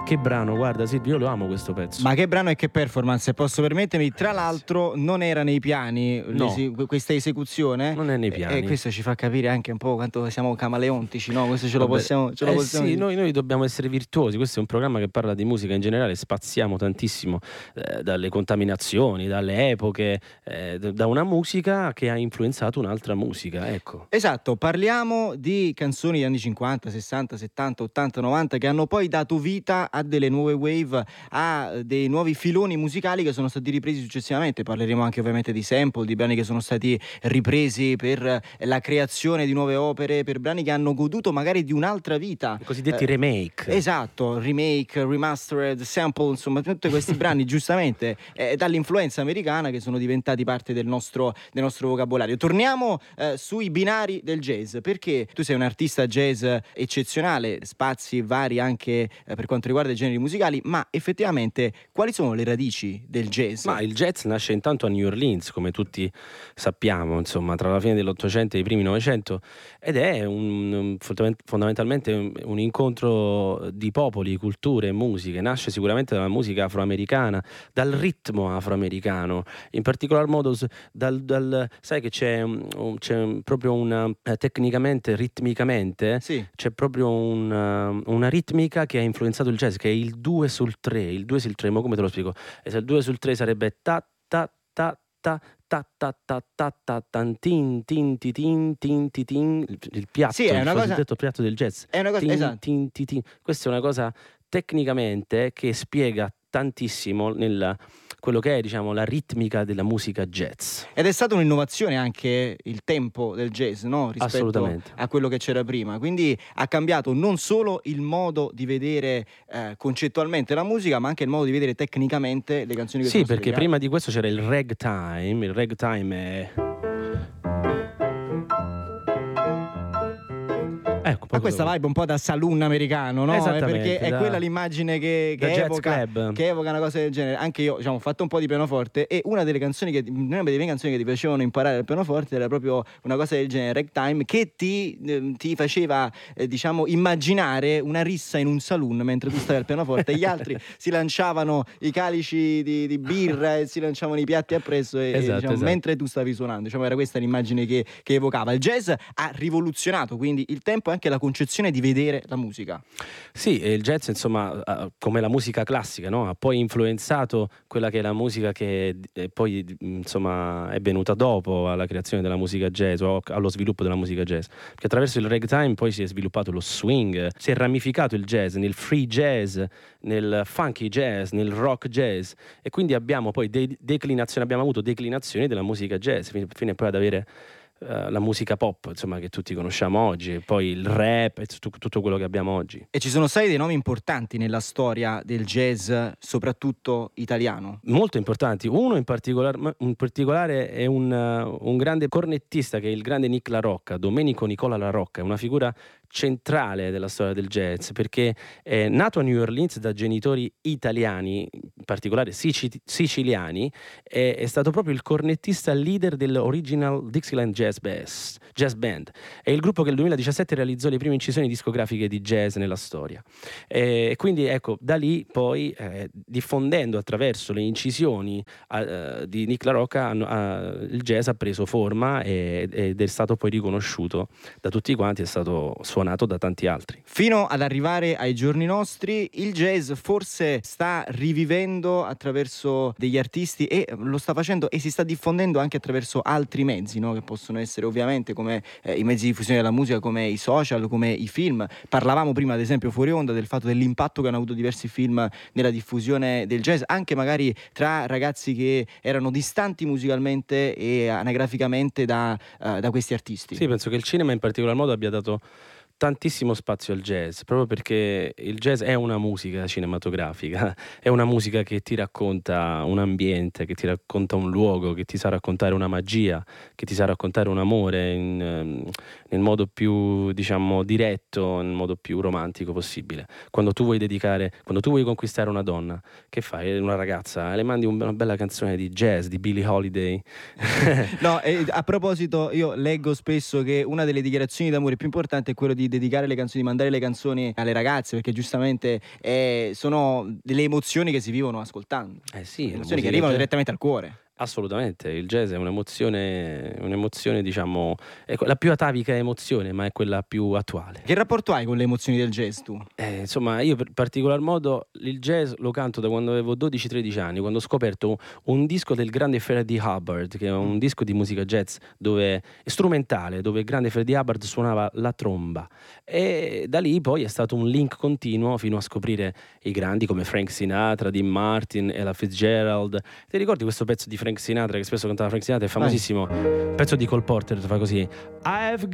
Che brano, guarda Silvio, io lo amo questo pezzo. Ma che brano e che performance, posso permettermi? Tra l'altro non era nei piani questa esecuzione. Non è nei piani. E questo ci fa capire anche un po' quanto siamo camaleontici, no? Questo ce lo possiamo sì, noi dobbiamo essere virtuosi. Questo è un programma che parla di musica in generale, spaziamo tantissimo dalle contaminazioni, dalle epoche, da una musica che ha influenzato un'altra musica, ecco. Esatto, parliamo di canzoni degli anni 50, 60, 70, 80, 90 che hanno poi dato vita a delle nuove wave, a dei nuovi filoni musicali che sono stati ripresi successivamente. Parleremo anche ovviamente di sample, di brani che sono stati ripresi per la creazione di nuove opere, per brani che hanno goduto magari di un'altra vita. I cosiddetti remake. Esatto, remake, remastered, sample, insomma tutti questi brani giustamente dall'influenza americana che sono diventati parte del nostro vocabolario. Torniamo sui binari del jazz, perché tu sei un artista jazz eccezionale, spazi vari anche per quanto riguarda i generi musicali, ma effettivamente quali sono le radici del jazz? Ma il jazz nasce intanto a New Orleans, come tutti sappiamo, insomma, tra la fine dell'Ottocento e i primi Novecento, ed è fondamentalmente un incontro di popoli, culture e musiche. Nasce sicuramente dalla musica afroamericana, dal ritmo afroamericano, in particolar modo sai che c'è proprio tecnicamente, ritmicamente, sì, c'è proprio una ritmica che ha influenzato il jazz, che è il 2 sul 3. Il 2 sul 3, ma come te lo spiego? E se il 2 sul 3 sarebbe ta ta ta ta ta ta ta ta ta tan tin tin ti tin tin ti tin, il piatto, sì, è una il cosa, cosiddetto piatto del jazz. è una cosa, Tin, esatto. tin, ti, tin. Questa è una cosa tecnicamente che spiega tantissimo quello che è, diciamo, la ritmica della musica jazz. Ed è stata un'innovazione anche il tempo del jazz, no? Rispetto a quello che c'era prima. Quindi ha cambiato non solo il modo di vedere concettualmente la musica, ma anche il modo di vedere tecnicamente le canzoni che sono Sì, perché state prima di questo c'era il ragtime. Il ragtime è... Ecco, ma questa vibe un po' da saloon americano, no? Perché è quella l'immagine che evoca una cosa del genere. Anche io, diciamo, ho fatto un po' di pianoforte e una delle mie canzoni che ti facevano imparare il pianoforte era proprio una cosa del genere, ragtime, che ti faceva diciamo immaginare una rissa in un saloon mentre tu stavi al pianoforte e gli altri si lanciavano i calici di birra e si lanciavano i piatti appresso esatto. Mentre tu stavi suonando, diciamo, era questa l'immagine che evocava. Il jazz ha rivoluzionato quindi il tempo e anche la concezione di vedere la musica. Sì, e il jazz, insomma, come la musica classica, no? Ha poi influenzato quella che è la musica che poi, insomma, è venuta dopo alla creazione della musica jazz o allo sviluppo della musica jazz. Perché attraverso il ragtime poi si è sviluppato lo swing, si è ramificato il jazz nel free jazz, nel funky jazz, nel rock jazz, e quindi abbiamo poi abbiamo avuto declinazioni della musica jazz fino poi ad avere la musica pop, insomma, che tutti conosciamo oggi, e poi il rap e tutto quello che abbiamo oggi. E ci sono stati dei nomi importanti nella storia del jazz, soprattutto italiano? Molto importanti. Uno in particolare è un grande cornettista, che è il grande Nick La Rocca, Domenico Nicola La Rocca. È una figura centrale della storia del jazz, perché è nato a New Orleans da genitori italiani, in particolare siciliani, è stato proprio il cornettista leader dell'Original Dixieland Jazz Band. È il gruppo che nel 2017 realizzò le prime incisioni discografiche di jazz nella storia. E quindi ecco, da lì poi diffondendo attraverso le incisioni di Nick La Rocca il jazz ha preso forma ed è stato poi riconosciuto da tutti quanti, è stato suonato da tanti altri. Fino ad arrivare ai giorni nostri, il jazz forse sta rivivendo attraverso degli artisti e lo sta facendo e si sta diffondendo anche attraverso altri mezzi, no? Che possono essere ovviamente come i mezzi di diffusione della musica, come i social, come i film. Parlavamo prima, ad esempio, fuori onda, del fatto dell'impatto che hanno avuto diversi film nella diffusione del jazz, anche magari tra ragazzi che erano distanti musicalmente e anagraficamente da questi artisti. Sì, penso che il cinema in particolar modo abbia dato tantissimo spazio al jazz, proprio perché il jazz è una musica cinematografica, è una musica che ti racconta un ambiente, che ti racconta un luogo, che ti sa raccontare una magia, che ti sa raccontare un amore nel modo più, diciamo, diretto, nel modo più romantico possibile. Quando tu vuoi conquistare una donna, che fai? Una ragazza, le mandi una bella canzone di jazz, di Billie Holiday. No, a proposito, io leggo spesso che una delle dichiarazioni d'amore più importanti è quello di di dedicare le canzoni, di mandare le canzoni alle ragazze, perché giustamente sono delle emozioni che si vivono ascoltando. Sì, emozioni che arrivano direttamente al cuore. Assolutamente, il jazz è un'emozione, diciamo, è la più atavica emozione, ma è quella più attuale. Che rapporto hai con le emozioni del jazz tu? Insomma, io per particolar modo il jazz lo canto da quando avevo 12-13 anni, quando ho scoperto un disco del grande Freddie Hubbard, che è un disco di musica jazz strumentale, dove il grande Freddie Hubbard suonava la tromba, e da lì poi è stato un link continuo fino a scoprire i grandi come Frank Sinatra, Dean Martin, Ella Fitzgerald. Ti ricordi questo pezzo di Frank Sinatra, che spesso cantava Frank Sinatra, è famosissimo, pezzo di Cole Porter, fa così: I've